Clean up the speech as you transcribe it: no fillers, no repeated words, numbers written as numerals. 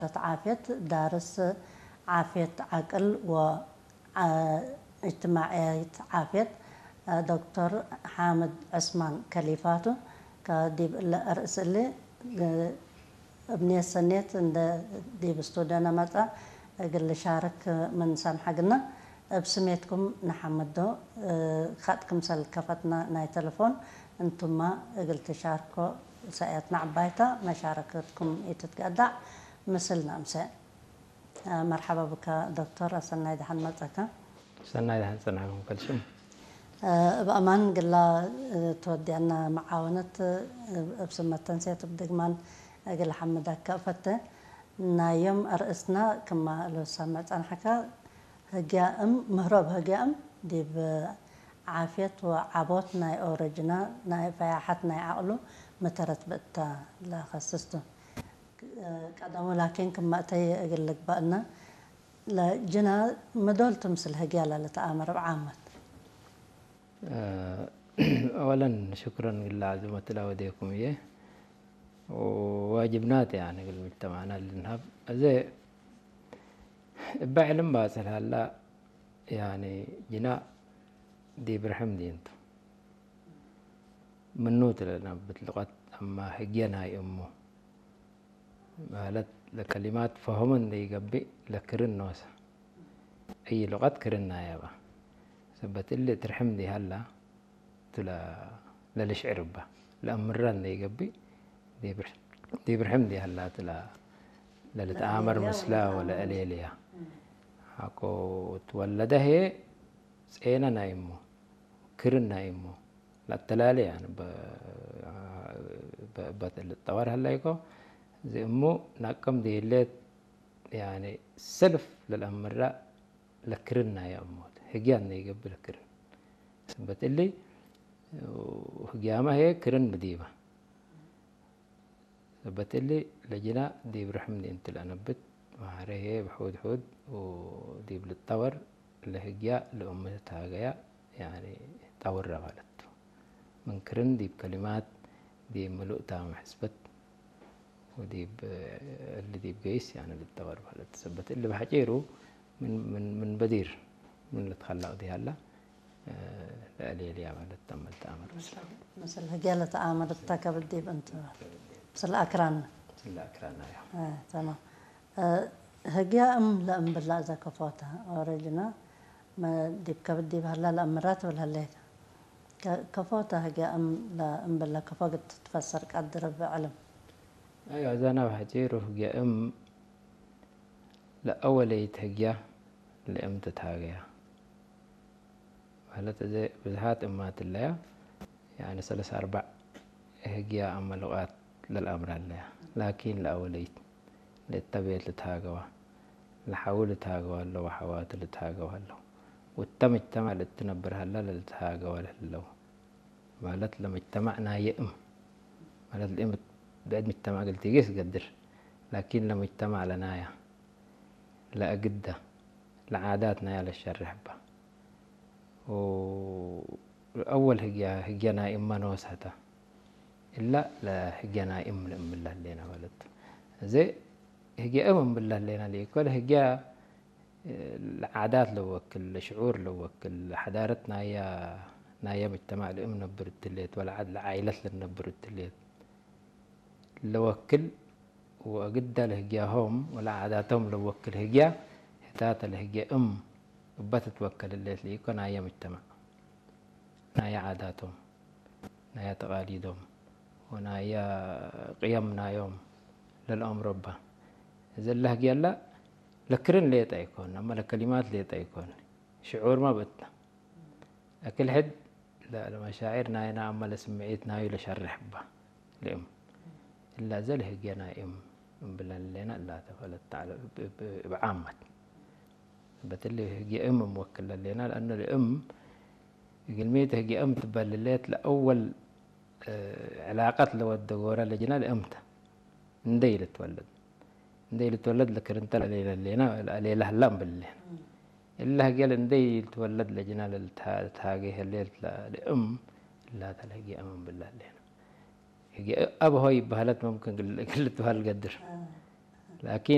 عافية دارس عافية عقل واجتماعية عافية دكتور حامد عثمان كليفاتو كديب الرئيس اللي ابني السنيت عند ديب استودينا متى قال شارك من سامحقنا بسميتكم نحمدو خدكم سل كفتنا ناي تلفون انتم ما قلت شاركوا ساعتنا عبايتا مشاركتكم يتتقدع مثلنا امساء مرحبا بك دكتور سناي دحن ملتك سناي دحن سنعكم كل شيء بأمان قلا تودي عنا معاونة بسمة تنسيت بدقمان قل حمدك كافته نايم أرئسنا كما لو سمعت عن حكا هجائم مهرب هجائم دي بعافية وعبوت ناي أوريجنا ناي فياحت ناي عقلو مترت بتا لا خصصته قدامو لكن كما أتي أقول لك بأنا لجنا مدول تمثل هجالة لتآمر بعامة أولا شكرا لله عزومة الأوديكم إياه وواجبنات يعني المجتمعنا للنهب زي بعلم باسل هلا يعني جنا دي برحم دي انتو منوت لنا بتلغت أما هجينا أمه مالت لكلمات فهمن دي قبي لكرن نوسا أي لغات كرنا يا با سبت اللي ترحم دي هلا تلا للشعر با لأمران دي قبي دي برحم دي هلا تلا للتآمر مسلا ولا أليليا هاكو تولده هي سينا نايمو كرن نايمو لا تلالي يعني الطوار هلا يكو زي أمو ناكم دي اللي يعني سلف للأمراء لكرنا يا أمو هجيان دي قبل كرن سبت اللي وهجامة هي كرن بديبة سبت اللي لجنا دي برحمني انت الأنبت وعريه بحود حود ودي بالطور اللي هجيا لأمتها جايا يعني طور رغالت من كرن دي بكلمات دي ملؤتها محسبت ودي اللي دي بقيس يعني للطور ولا تثبت اللي بحجيرو من بدير من اللي تخلق دي هلا لأليلي عمل تمل تأمر مثل هجالة تأمر التكبر دي بنت مثل أكران يا تمام هجا لأم بالله زكفاتها أوريجنا ما دي بكبر دي بهلا لأمرات ولا هلا كفاتها هجا لأم بالله كفاقت تفسر قدر بعلم أيوة زانا بحجيرو هجا لأول يتهجا لأم تتهاجيا هلا تزي بزهات أمات الله يعني 3-4 هجيا أما لغات للأمر الله لكن لأوليت للتبيت لتهاجوا لحاول تهاجوا لو حوات لتهاجوا هلا والتمجتمع للتنبر هلا للتهاجوا هلا مالت لمجتمعنا يئم مالت الإم بعد مجتمع قلت يجيس قدر لكن لمجتمع لنايا لا أجدة لعاداتنا يا للشر حبة وأول هجينا إما نوسهتا إلا لا هجينا إم بالله لنا ولد زي هجي أم بالله لنا لي كل هجي العادات لو وكل الشعور لو وكل حضارتنا يا مجتمع الأم نبر التليت ولا عاد عائلة لنبر التليت لو وكل وقد لهجيهم ولا عاداتهم لو وكل هجي حتات لهجي أم بتتوكل الليت لي كنا يا مجتمع نايا عاداتهم نايا تقاليدهم ونايا قيمنا يوم للأمر ربه إذا الله قال لكرن ليت أيكون أما الكلمات ليت أيكون شعور ما بتنا أكل حد لا المشاعر ناينا أما لسمعيت نايو لشرح به لأم إلا زله جنا أم بالله لنا لا تفعل تعالى بعامة بتلي هي أم موكلة لنا لأنه الأم قلميته هي أم تبللت لأول علاقات لو الدورة لجنا لأمته نديل تولد لكرنت لنا ليلة هلام بالله إلا قال نديل تولد لجنا للتهاجي الليل لأم لا تلاقي أمم بالله لنا هي أبو هاي بهالات ممكن قلت بهالقدر لكن